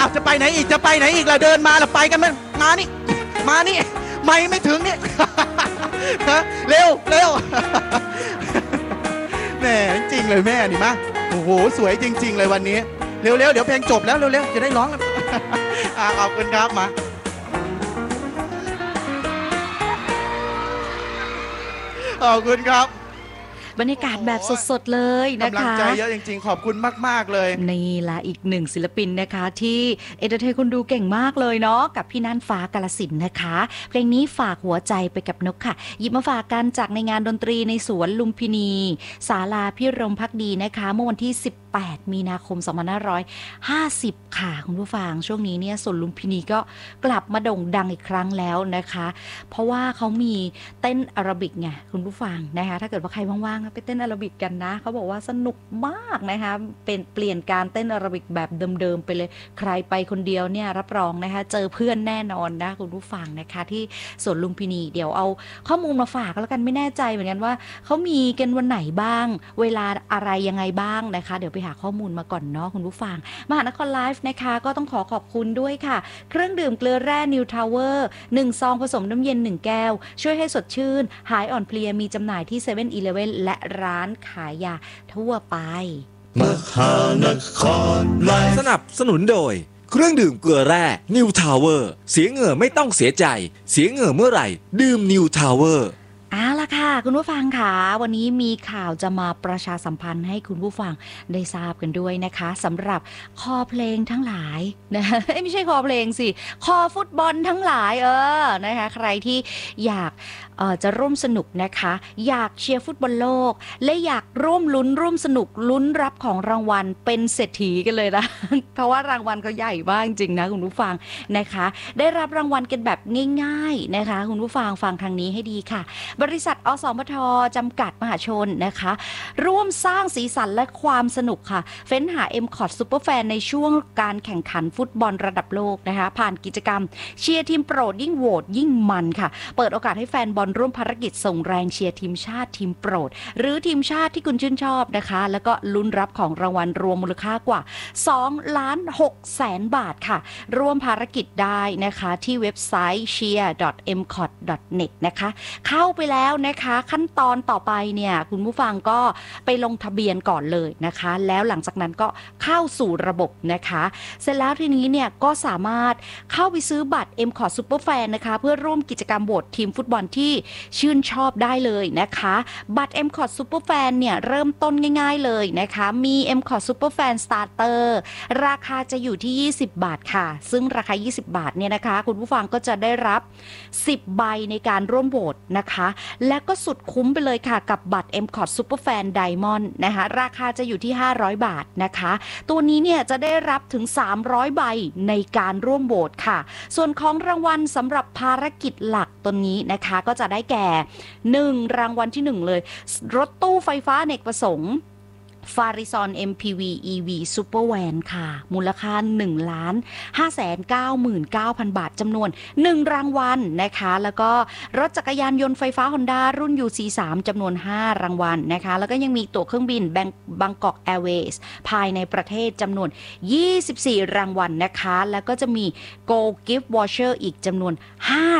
จะไปไหนอีกจะไปไหนอีกเราเดินมาเราไปกันมันมานี่มานี่ไม่ถึงนี่ เร็วเร็ว แม่จริงเลยแม่นี่มาโอ้โหสวยจริงๆเลยวันนี้เร็วเดี๋ยวเพลงจบแล้วเร็วจะได้ร้องแล้ว ขอบคุณครับมาขอบคุณครับบรรยากาศแบบสดๆเลยนะคะกำลังใจเยอะจริงๆขอบคุณมากๆเลยนี่ละอีกหนึ่งศิลปินนะคะที่เอนเตอร์เทนคนดูเก่งมากเลยเนาะกับพี่น่านฟ้ากาฬสินธุ์นะคะเพลงนี้ฝากหัวใจไปกับนกค่ะหยิบมาฝากกันจากในงานดนตรีในสวนลุมพินีศาลาพิรมภักดีนะคะเมื่อวันที่18 มีนาคม 2550 ค่ะคุณผู้ฟังช่วงนี้เนี่ยสวนลุมพินีก็กลับมาโด่งดังอีกครั้งแล้วนะคะเพราะว่าเขามีเต้นอาราบิกไงคุณผู้ฟังนะคะถ้าเกิดว่าใครว่างๆไปเต้นอาราบิกกันนะเขาบอกว่าสนุกมากนะคะเป็นเปลี่ยนการเต้นอาราบิกแบบเดิมๆไปเลยใครไปคนเดียวเนี่ยรับรองนะคะเจอเพื่อนแน่นอนนะคุณผู้ฟังนะคะที่สวนลุมพินีเดี๋ยวเอาข้อมูลมาฝากแล้วกันไม่แน่ใจเหมือนกันว่าเขามีกันวันไหนบ้างเวลาอะไรยังไงบ้างนะคะเดี๋ยวไปหาข้อมูลมาก่อนเนาะคุณผู้ฟังมหานครไลฟ์นะคะก็ต้องขอบคุณด้วยค่ะเครื่องดื่มเกลือแร่นิวทาวเวอร์1 ซองผสมน้ำเย็น1 แก้วช่วยให้สดชื่นหายอ่อนเพลียมีจำหน่ายที่7-11และร้านขายยาทั่วไปมหานครไลฟ์สนับสนุนโดยเครื่องดื่มเกลือแร่นิวทาวเวอร์เสียเหงื่อไม่ต้องเสียใจเสียเหงื่อเมื่อไหร่ดื่มนิวทาวเวอร์เอาล่ะค่ะคุณผู้ฟังค่ะวันนี้มีข่าวจะมาประชาสัมพันธ์ให้คุณผู้ฟังได้ทราบกันด้วยนะคะสำหรับคอเพลงทั้งหลายนะไม่ใช่คอเพลงสิคอฟุตบอลทั้งหลายนะคะใครที่อยากจะร่วมสนุกนะคะอยากเชียร์ฟุตบอลโลกและอยากร่วมลุ้นร่วมสนุกลุ้นรับของรางวัลเป็นเศรษฐีกันเลยนะ เพราะว่ารางวัลเขาใหญ่มากจริงนะคุณผู้ฟังนะคะได้รับรางวัลกันแบบง่ายๆนะคะคุณผู้ฟังฟังทางนี้ให้ดีค่ะบริษัทอสมทจำกัดมหาชนนะคะร่วมสร้างสีสันและความสนุกค่ะเฟ้นหา MCOT Superfan ในช่วงการแข่งขันฟุตบอลระดับโลกนะคะผ่านกิจกรรมเชียร์ทีมโปรดยิ่งโหวตยิ่งมันค่ะเปิดโอกาสให้แฟนบอลร่วมภารกิจส่งแรงเชียร์ทีมชาติทีมโปรดหรือทีมชาติที่คุณชื่นชอบนะคะแล้วก็ลุ้นรับของรางวัลรวมมูลค่ากว่า2,600,000 บาทค่ะร่วมภารกิจได้นะคะที่เว็บไซต์ cheer.mcot.net นะคะเข้าไปแล้วนะคะขั้นตอนต่อไปเนี่ยคุณผู้ฟังก็ไปลงทะเบียนก่อนเลยนะคะแล้วหลังจากนั้นก็เข้าสู่ระบบนะคะเสร็จแล้วทีนี้เนี่ยก็สามารถเข้าไปซื้อบัตร MCOT Superfan นะคะเพื่อร่วมกิจกรรมโหวตทีมฟุตบอลที่ชื่นชอบได้เลยนะคะบัตร MCOT Superfan เนี่ยเริ่มต้นง่ายๆเลยนะคะมี MCOT Superfan Starter ราคาจะอยู่ที่20 บาทค่ะซึ่งราคา20 บาทเนี่ยนะคะคุณผู้ฟังก็จะได้รับ10 ใบในการร่วมโหวตนะคะและก็สุดคุ้มไปเลยค่ะกับบัตร MCOT Superfan Diamond นะคะราคาจะอยู่ที่500 บาทนะคะตัวนี้เนี่ยจะได้รับถึง300 ใบในการร่วมโหวตค่ะส่วนของรางวัลสำหรับภารกิจหลักตัวนี้นะคะก็จะได้แก่1รางวัลที่1เลยรถตู้ไฟฟ้าอเนกประสงค์ฟาริซอน MPV EV Super Van ค่ะมูลค่า 1,599,000 บาทจำนวน1รางวัลนะคะแล้วก็รถจักรยานยนต์ไฟฟ้า Honda รุ่น UC3 จำนวน5รางวัลนะคะแล้วก็ยังมีตั๋วเครื่องบินบางกอกแอร์เวย์ภายในประเทศจำนวน24รางวัลนะคะแล้วก็จะมี Gold Gift Voucher อีกจำนวน5